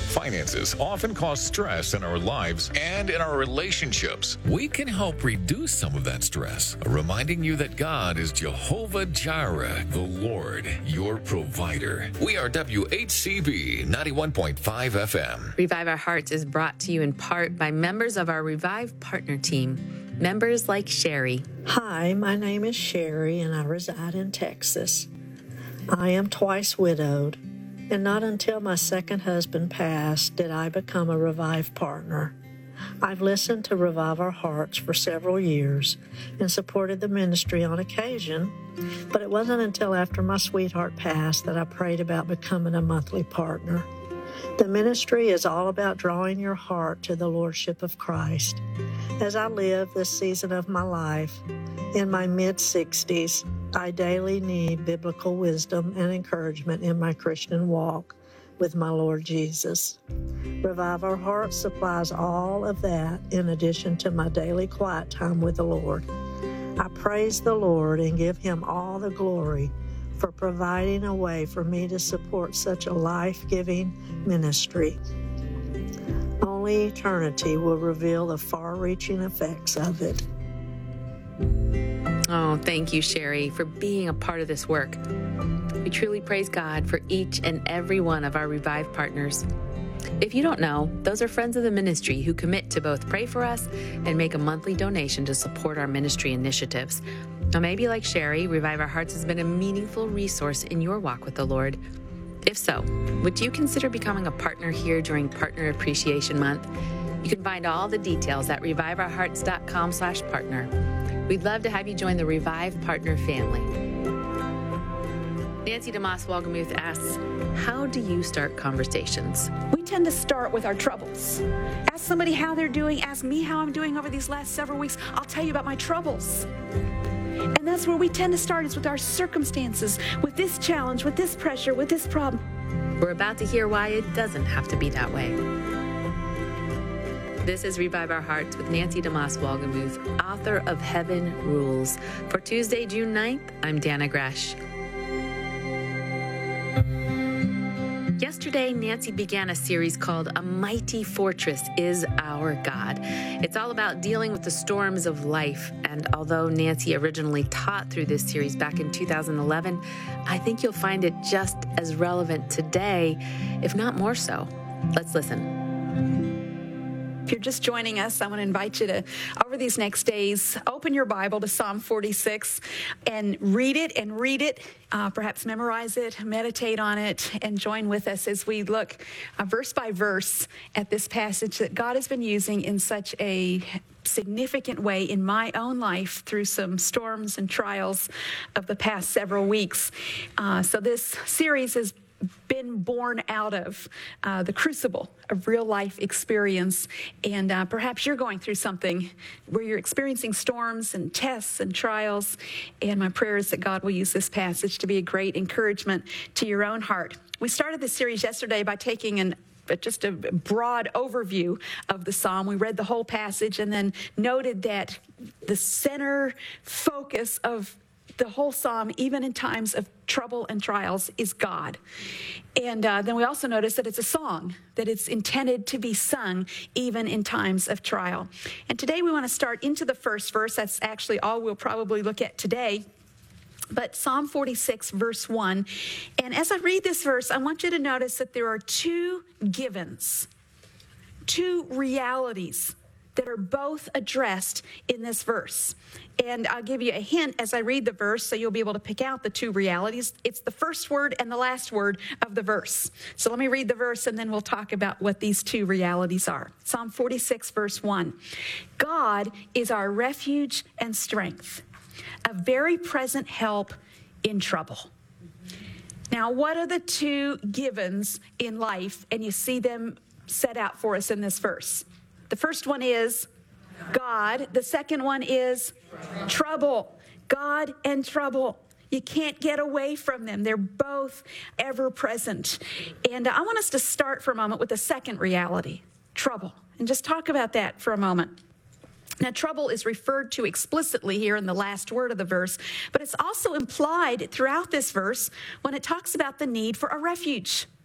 Finances often cause stress in our lives and in our relationships. We can help reduce some of that stress, reminding you that God is Jehovah Jireh, the Lord, your provider. We are WHCB 91.5 FM. Revive Our Hearts is brought to you in part by members of our Revive Partner Team. Members like Sherry. Hi, my name is Sherry and I reside in Texas. I am twice widowed, and not until my second husband passed did I become a Revive partner. I've listened to Revive Our Hearts for several years and supported the ministry on occasion, but it wasn't until after my sweetheart passed that I prayed about becoming a monthly partner. The ministry is all about drawing your heart to the Lordship of Christ. As I live this season of my life, in my mid-60s, I daily need biblical wisdom and encouragement in my Christian walk with my Lord Jesus. Revive Our Hearts supplies all of that in addition to my daily quiet time with the Lord. I praise the Lord and give Him all the glory for providing a way for me to support such a life-giving ministry. Only eternity will reveal the far-reaching effects of it. Oh, thank you, Sherry, for being a part of this work. We truly praise God for each and every one of our Revive partners. If you don't know, those are friends of the ministry who commit to both pray for us and make a monthly donation to support our ministry initiatives. Now, maybe like Sherry, Revive Our Hearts has been a meaningful resource in your walk with the Lord. If so, would you consider becoming a partner here during Partner Appreciation Month? You can find all the details at reviveourhearts.com/partner. We'd love to have you join the Revive Partner family. Nancy DeMoss Walgamuth asks, how do you start conversations? We tend to start with our troubles. Ask somebody how they're doing. Ask me how I'm doing over these last several weeks. I'll tell you about my troubles. And that's where we tend to start, is with our circumstances, with this challenge, with this pressure, with this problem. We're about to hear why it doesn't have to be that way. This is Revive Our Hearts with Nancy DeMoss Walgamuth, author of Heaven Rules. For Tuesday, June 9th, I'm Dana Gresh. Yesterday, Nancy began a series called A Mighty Fortress is Our God. It's all about dealing with the storms of life. And although Nancy originally taught through this series back in 2011, I think you'll find it just as relevant today, if not more so. Let's listen. If you're just joining us, I want to invite you to, over these next days, open your Bible to Psalm 46 and read it, perhaps memorize it, meditate on it, and join with us as we look verse by verse at this passage that God has been using in such a significant way in my own life through some storms and trials of the past several weeks. So this series has been born out of the crucible of real life experience. And perhaps you're going through something where you're experiencing storms and tests and trials. And my prayer is that God will use this passage to be a great encouragement to your own heart. We started this series yesterday by taking just a broad overview of the psalm. We read the whole passage and then noted that the center focus of the whole psalm, even in times of trouble and trials, is God. And then we also noticed that it's a song, that it's intended to be sung even in times of trial. And today we want to start into the first verse. That's actually all we'll probably look at today. But Psalm 46, verse 1. And as I read this verse, I want you to notice that there are two givens, two realities that are both addressed in this verse. And I'll give you a hint as I read the verse so you'll be able to pick out the two realities. It's the first word and the last word of the verse. So let me read the verse and then we'll talk about what these two realities are. Psalm 46, verse 1. God is our refuge and strength, a very present help in trouble. Now, what are the two givens in life? And you see them set out for us in this verse. The first one is God. The second one is trouble. God and trouble. You can't get away from them. They're both ever present. And I want us to start for a moment with the second reality, trouble, and just talk about that for a moment. Now, trouble is referred to explicitly here in the last word of the verse, but it's also implied throughout this verse when it talks about the need for a refuge.